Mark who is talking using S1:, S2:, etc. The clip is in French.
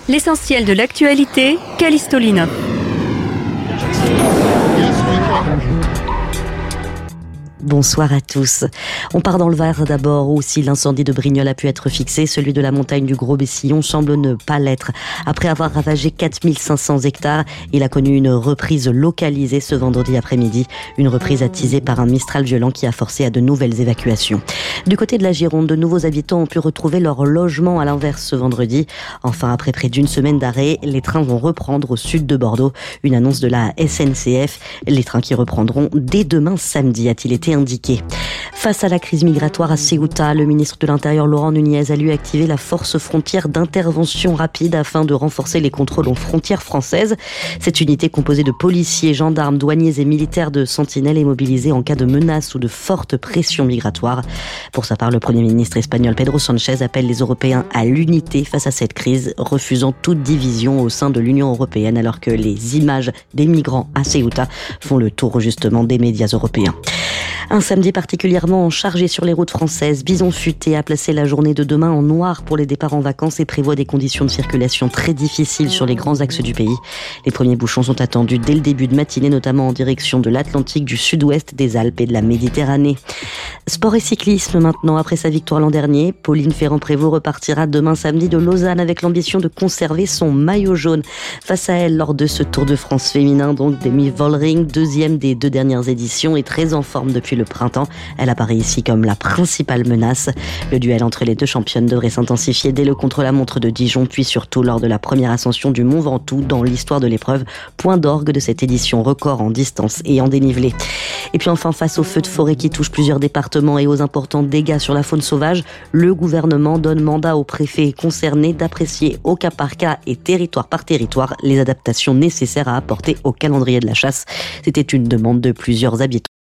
S1: L'essentiel de l'actualité, Callisto Linov.
S2: Bonsoir à tous. On part dans le Var d'abord, où si l'incendie de Brignoles a pu être fixé, celui de la montagne du Gros-Bessillon semble ne pas l'être. Après avoir ravagé 4500 hectares, il a connu une reprise localisée ce vendredi après-midi. Une reprise attisée par un Mistral violent qui a forcé à de nouvelles évacuations. Du côté de la Gironde, de nouveaux habitants ont pu retrouver leur logement à l'inverse ce vendredi. Enfin, après près d'une semaine d'arrêt, les trains vont reprendre au sud de Bordeaux. Une annonce de la SNCF. Les trains qui reprendront dès demain samedi, a-t-il été indiqué. Face à la crise migratoire à Ceuta, le ministre de l'Intérieur Laurent Nunez a lui activé la force frontière d'intervention rapide afin de renforcer les contrôles aux frontières françaises. Cette unité composée de policiers, gendarmes, douaniers et militaires de sentinelle est mobilisée en cas de menace ou de forte pression migratoire. Pour sa part, le Premier ministre espagnol Pedro Sánchez appelle les Européens à l'unité face à cette crise, refusant toute division au sein de l'Union européenne alors que les images des migrants à Ceuta font le tour justement des médias européens. Un samedi particulièrement chargé sur les routes françaises. Bison Futé a placé la journée de demain en noir pour les départs en vacances et prévoit des conditions de circulation très difficiles sur les grands axes du pays. Les premiers bouchons sont attendus dès le début de matinée, notamment en direction de l'Atlantique, du sud-ouest des Alpes et de la Méditerranée. Sport et cyclisme maintenant. Après sa victoire l'an dernier, Pauline Ferrand-Prévot repartira demain samedi de Lausanne avec l'ambition de conserver son maillot jaune. Face à elle, lors de ce Tour de France féminin, donc Demi Vollering, deuxième des 2 dernières éditions et très en forme depuis le printemps. Elle apparaît ici comme la principale menace. Le duel entre les 2 championnes devrait s'intensifier dès le contre-la-montre de Dijon, puis surtout lors de la première ascension du Mont Ventoux dans l'histoire de l'épreuve, point d'orgue de cette édition record en distance et en dénivelé. Et puis enfin, face aux feux de forêt qui touchent plusieurs départements et aux importants dégâts sur la faune sauvage, le gouvernement donne mandat aux préfets concernés d'apprécier au cas par cas et territoire par territoire les adaptations nécessaires à apporter au calendrier de la chasse. C'était une demande de plusieurs habitants